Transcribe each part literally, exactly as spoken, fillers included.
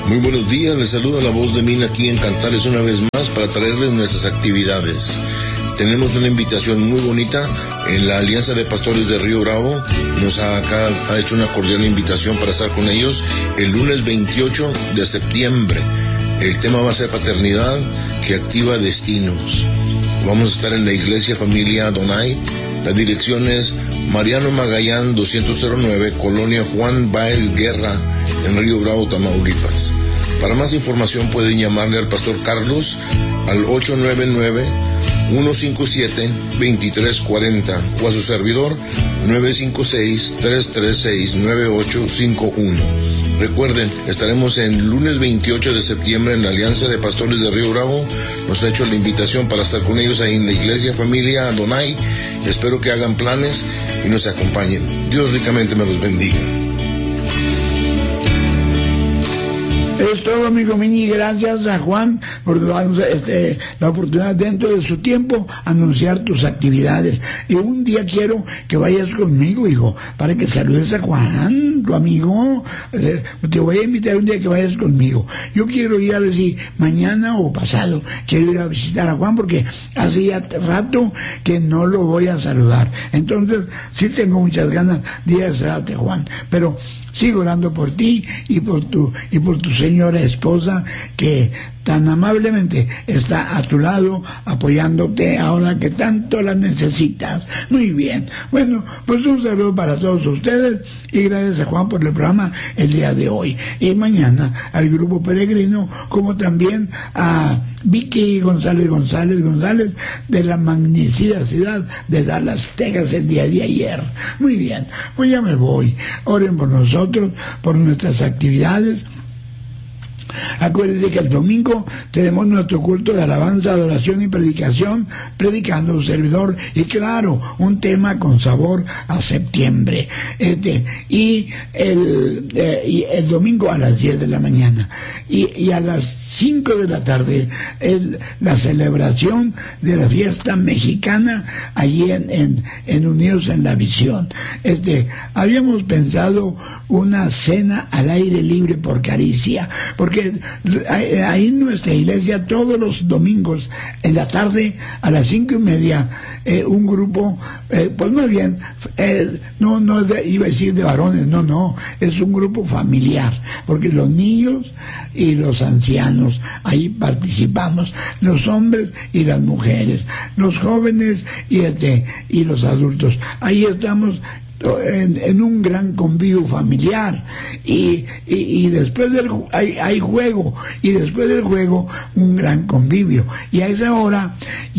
Muy buenos días, les saluda la voz de Mina aquí en Cantares una vez más para traerles nuestras actividades. Tenemos una invitación muy bonita en la Alianza de Pastores de Río Bravo. Nos ha, acá, ha hecho una cordial invitación para estar con ellos el lunes veintiocho de septiembre. El tema va a ser paternidad que activa destinos. Vamos a estar en la Iglesia Familia Adonai. La dirección es Mariano Magallán doscientos nueve, Colonia Juan Báez Guerra, en Río Bravo, Tamaulipas. Para más información pueden llamarle al Pastor Carlos al ocho nueve nueve, uno cinco siete, dos tres cuatro cero o a su servidor nueve cinco seis, tres tres seis, nueve ocho cinco uno. Recuerden, estaremos el lunes veintiocho de septiembre en la Alianza de Pastores de Río Bravo. Nos ha hecho la invitación para estar con ellos ahí en la Iglesia Familia Adonai. Espero que hagan planes y nos acompañen. Dios ricamente me los bendiga. Es todo, amigo Mini. Gracias a Juan por darnos este, la oportunidad dentro de su tiempo anunciar tus actividades. Y un día quiero que vayas conmigo, hijo, para que saludes a Juan, tu amigo. Eh, te voy a invitar un día que vayas conmigo. Yo quiero ir a ver si mañana o pasado quiero ir a visitar a Juan porque hace ya rato que no lo voy a saludar. Entonces, sí tengo muchas ganas de ir a saludarte, Juan. Pero sigo orando por ti y por tu y por tu señora esposa que tan amablemente está a tu lado apoyándote ahora que tanto la necesitas. Muy bien. Bueno, pues un saludo para todos ustedes y gracias a Juan por el programa el día de hoy. Y mañana al Grupo Peregrino, como también a Vicky González González González de la magnífica ciudad de Dallas, Texas, el día de ayer. Muy bien, pues ya me voy. Oren por nosotros, por nuestras actividades. Acuérdense que el domingo tenemos nuestro culto de alabanza, adoración y predicación, predicando un servidor, y claro, un tema con sabor a septiembre. Este, y, el, eh, y el domingo a las diez de la mañana. Y, y a las cinco de la tarde, el, la celebración de la fiesta mexicana allí en, en, en Unidos en la Visión. Este, habíamos pensado una cena al aire libre por caricia, porque ahí en nuestra iglesia todos los domingos en la tarde a las cinco y media eh, un grupo eh, pues más bien eh, no no es de, iba a decir de varones, no no es un grupo familiar porque los niños y los ancianos ahí participamos, los hombres y las mujeres, los jóvenes y este y los adultos, ahí estamos En, en un gran convivio familiar y, y, y después del hay, hay juego y después del juego un gran convivio y a esa hora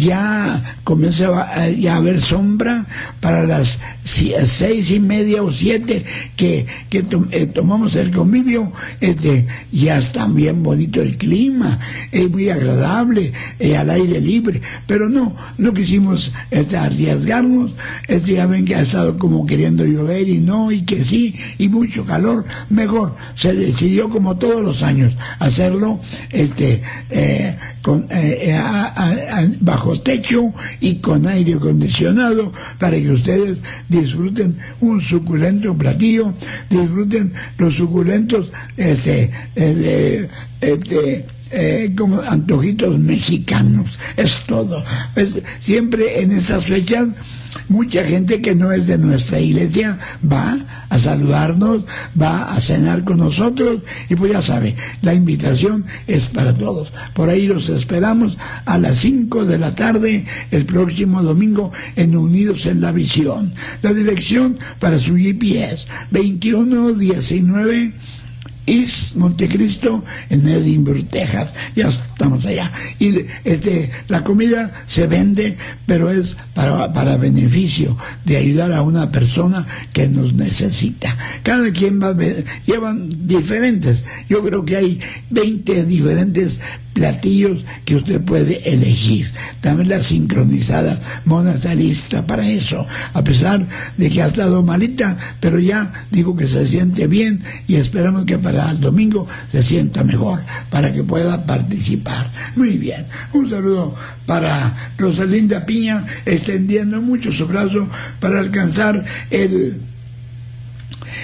ya comienza a, ya a haber sombra para las seis y media o siete que, que to, eh, tomamos el convivio. Este, ya está bien bonito el clima, es muy agradable, eh, al aire libre, pero no no quisimos este, arriesgarnos. Este, ya ven que ha estado como queriendo llover y no, y que sí, y mucho calor. Mejor se decidió, como todos los años, hacerlo este eh, con eh, a, a, a, bajo techo y con aire acondicionado para que ustedes disfruten un suculento platillo, disfruten los suculentos este, eh, este Eh, como antojitos mexicanos. Es todo. Es, siempre en esas fechas mucha gente que no es de nuestra iglesia va a saludarnos, va a cenar con nosotros y pues ya sabe, la invitación es para todos. Por ahí los esperamos a las cinco de la tarde el próximo domingo en Unidos en la Visión. La dirección para su G P S veintiuno diecinueve East Montecristo en Edinburgh, Texas. Ya estamos allá. Y este, la comida se vende, pero es para, para beneficio de ayudar a una persona que nos necesita. Cada quien va a ver, llevan diferentes. Yo creo que hay veinte diferentes platillos que usted puede elegir. También la sincronizada Mona está lista para eso, a pesar de que ha estado malita, pero ya digo que se siente bien y esperamos que para el domingo se sienta mejor, para que pueda participar. Muy bien, un saludo para Rosalinda Piña, extendiendo mucho su brazo para alcanzar el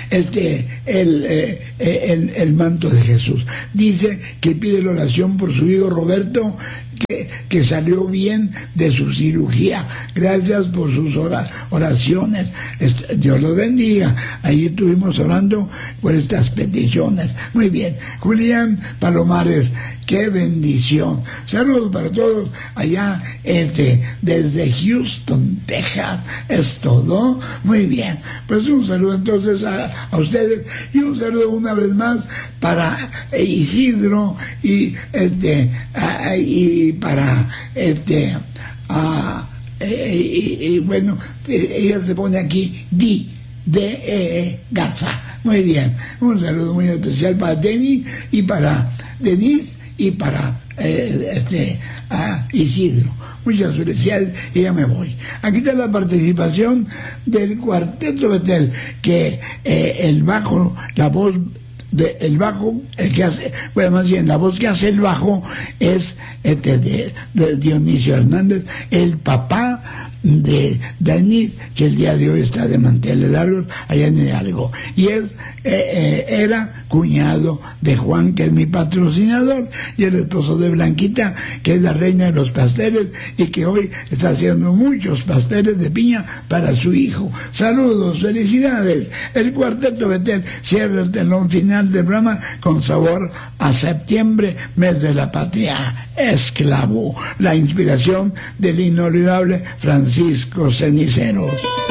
este, el, eh, el, el manto de Jesús. Dice que pide la oración por su hijo Roberto, que, que salió bien de su cirugía. Gracias por sus ora, oraciones. Dios los bendiga. Ahí estuvimos orando por estas peticiones. Muy bien. Julián Palomares, qué bendición. Saludos para todos allá este, desde Houston, Texas. Es todo. Muy bien. Pues un saludo entonces a, a ustedes y un saludo una vez más para Isidro y este a, y para este a, y, y bueno, ella se pone aquí Di de eh, Garza. Muy bien. Un saludo muy especial para Denis y para Denise y para eh, este a Isidro. Muchas felicidades y ya me voy. Aquí está la participación del Cuarteto Betel, que eh, el bajo, la voz de el bajo, el que hace, bueno, más bien la voz que hace el bajo es este de, de Dionisio Hernández, el papá de Denis, que el día de hoy está de manteles largos allá en Hidalgo, y es eh, eh, era cuñado de Juan, que es mi patrocinador, y el esposo de Blanquita, que es la reina de los pasteles y que hoy está haciendo muchos pasteles de piña para su hijo. Saludos, felicidades. El Cuarteto Betel cierra el telón final del programa con sabor a septiembre, mes de la patria esclavo, la inspiración del inolvidable Francisco Ceniceros.